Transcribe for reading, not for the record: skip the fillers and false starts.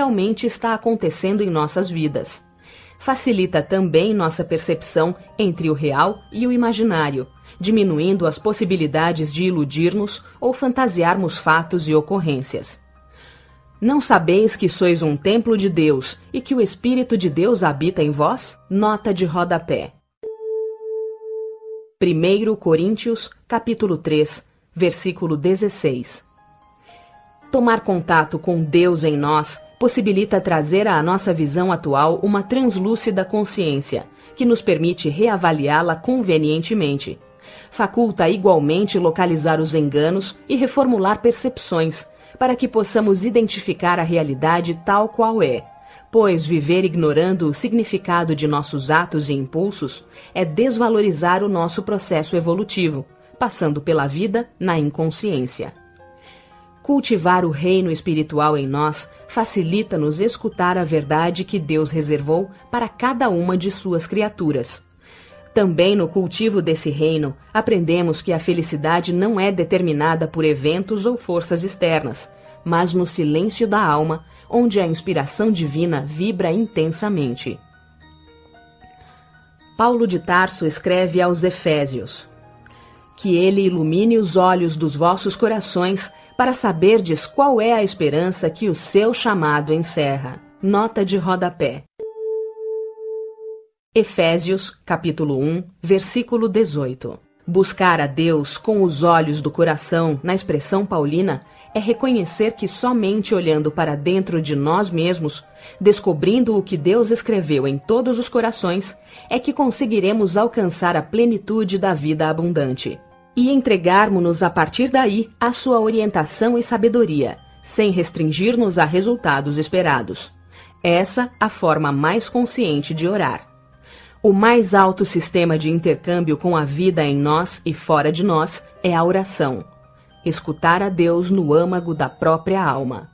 realmente está acontecendo em nossas vidas. Facilita também nossa percepção entre o real e o imaginário, diminuindo as possibilidades de iludir-nos ou fantasiarmos fatos e ocorrências. Não sabeis que sois um templo de Deus e que o Espírito de Deus habita em vós? Nota de rodapé. 1 Coríntios, capítulo 3, versículo 16. Tomar contato com Deus em nós possibilita trazer à nossa visão atual uma translúcida consciência, que nos permite reavaliá-la convenientemente. Faculta igualmente localizar os enganos e reformular percepções, para que possamos identificar a realidade tal qual é, pois viver ignorando o significado de nossos atos e impulsos é desvalorizar o nosso processo evolutivo, passando pela vida na inconsciência. Cultivar o reino espiritual em nós facilita-nos escutar a verdade que Deus reservou para cada uma de suas criaturas. Também no cultivo desse reino, aprendemos que a felicidade não é determinada por eventos ou forças externas, mas no silêncio da alma, onde a inspiração divina vibra intensamente. Paulo de Tarso escreve aos Efésios: que ele ilumine os olhos dos vossos corações, para saberdes qual é a esperança que o seu chamado encerra. Nota de rodapé. Efésios, capítulo 1, versículo 18. Buscar a Deus com os olhos do coração, na expressão paulina, é reconhecer que somente olhando para dentro de nós mesmos, descobrindo o que Deus escreveu em todos os corações, é que conseguiremos alcançar a plenitude da vida abundante. E entregarmos-nos a partir daí à sua orientação e sabedoria, sem restringir-nos a resultados esperados. Essa a forma mais consciente de orar. O mais alto sistema de intercâmbio com a vida em nós e fora de nós é a oração. Escutar a Deus no âmago da própria alma.